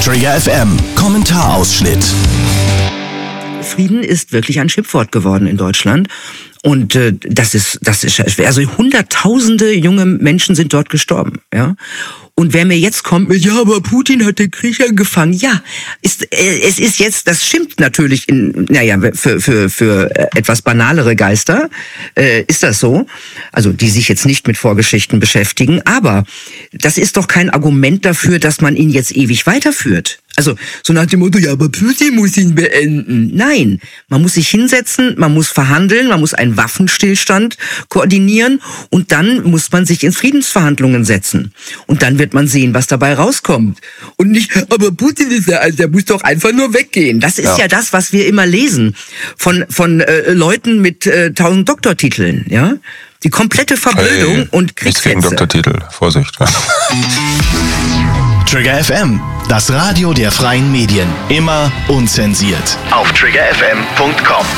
Trigger FM, Kommentarausschnitt. Frieden ist wirklich ein Schimpfwort geworden in Deutschland. Und das ist schwer. Also Hunderttausende junge Menschen sind dort gestorben, ja. Und wer mir jetzt kommt mit, ja, aber Putin hat den Krieg angefangen. Ja, es ist jetzt, das stimmt natürlich für etwas banalere Geister, ist das so. Also, die sich jetzt nicht mit Vorgeschichten beschäftigen. Aber das ist doch kein Argument dafür, dass man ihn jetzt ewig weiterführt. Also, so nach dem Motto, ja, aber Putin muss ihn beenden. Nein, man muss sich hinsetzen, man muss verhandeln, man muss einen Waffenstillstand koordinieren und dann muss man sich in Friedensverhandlungen setzen. Und dann wird man sehen, was dabei rauskommt. Und nicht, aber Putin ist der muss doch einfach nur weggehen. Das ist ja das, was wir immer lesen von Leuten mit 1000 Doktortiteln, ja? Die komplette Verblödung und Kriegshetze. Nichts gegen Doktortitel, Vorsicht. Trigger FM, das Radio der freien Medien. Immer unzensiert. Auf triggerfm.com.